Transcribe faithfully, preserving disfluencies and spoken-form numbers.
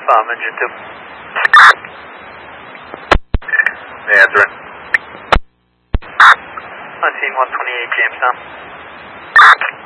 Bomb engine two. Yeah, answering. On scene one twenty-eight, Jamestown.